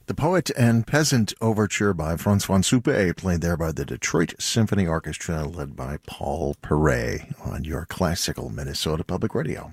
The Poet and Peasant Overture by Francois Soupe, played there by the Detroit Symphony Orchestra, led by Paul Perret on your classical Minnesota Public Radio.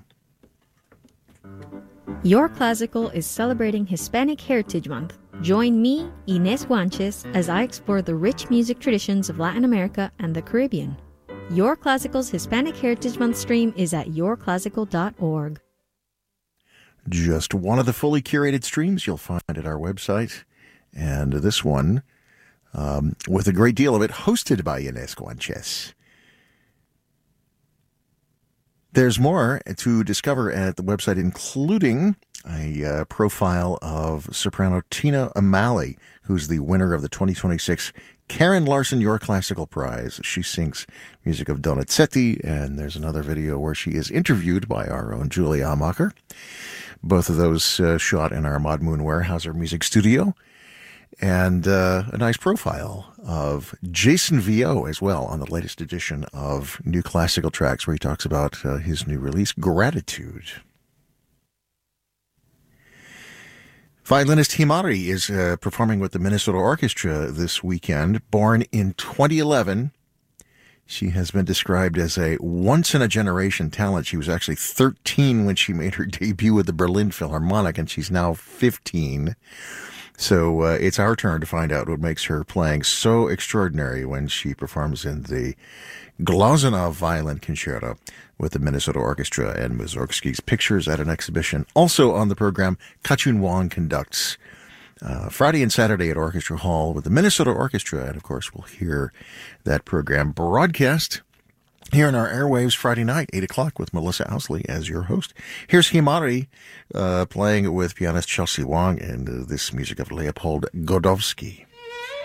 Your Classical is celebrating Hispanic Heritage Month. Join me, Inés Guanches, as I explore the rich music traditions of Latin America and the Caribbean. Your Classical's Hispanic Heritage Month stream is at yourclassical.org. Just one of the fully curated streams you'll find at our website. And this one, with a great deal of it, hosted by Inés Guanches. There's more to discover at the website, including a profile of soprano Tina O'Malley, who's the winner of the 2026 Karen Larson Your Classical Prize. She sings music of Donizetti, and there's another video where she is interviewed by our own Julie Amacher. Both of those shot in our Maud Moon Weyerhaeuser music studio. And a nice profile of Jason Vio as well on the latest edition of New Classical Tracks, where he talks about his new release, Gratitude. Violinist Himari is performing with the Minnesota Orchestra this weekend. Born in 2011, she has been described as a once-in-a-generation talent. She was actually 13 when she made her debut with the Berlin Philharmonic, and she's now 15. So it's our turn to find out what makes her playing so extraordinary when she performs in the Glazunov Violin Concerto with the Minnesota Orchestra and Mussorgsky's Pictures at an exhibition. Also on the program, Ka-Chun Wong conducts Friday and Saturday at Orchestra Hall with the Minnesota Orchestra. And, of course, we'll hear that program broadcast here in our airwaves Friday night, 8 o'clock, with Melissa Ousley as your host. Here's Himari playing with pianist Chelsea Wong and this music of Leopold Godowsky.